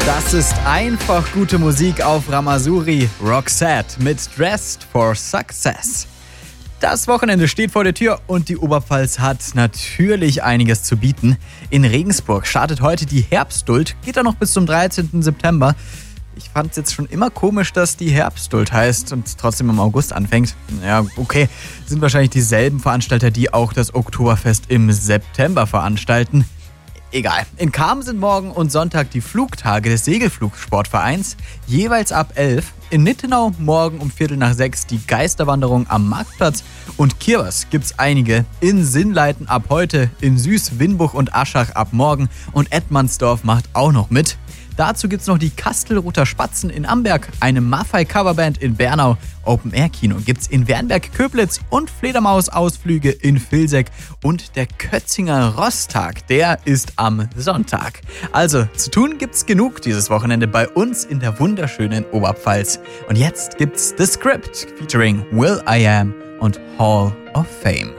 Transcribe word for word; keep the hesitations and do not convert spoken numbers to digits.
Das ist einfach gute Musik auf Ramazzouri. Roxette mit Dressed for Success. Das Wochenende steht vor der Tür und die Oberpfalz hat natürlich einiges zu bieten. In Regensburg startet heute die Herbstduld, geht dann noch bis zum dreizehnten September. Ich fand es jetzt schon immer komisch, dass die Herbstduld heißt und trotzdem im August anfängt. Ja, okay, sind wahrscheinlich dieselben Veranstalter, die auch das Oktoberfest im September veranstalten. Egal. In Cham sind morgen und Sonntag die Flugtage des Segelflugsportvereins, jeweils ab elf. In Nittenau morgen um Viertel nach sechs die Geisterwanderung am Marktplatz. Und Kirwas gibt's einige. In Sinnleiten ab heute, in Süß, Winbuch und Aschach ab morgen. Und Edmandsdorf macht auch noch mit. Dazu gibt's noch die Kastelruther Spatzen in Amberg, eine Maffei-Coverband in Bernau, Open-Air-Kino gibt's in Wernberg-Köblitz und Fledermaus-Ausflüge in Vilseck und der Kötzinger Rosttag, der ist am Sonntag. Also, zu tun gibt's genug dieses Wochenende bei uns in der wunderschönen Oberpfalz. Und jetzt gibt's The Script featuring Will I Am und Hall of Fame.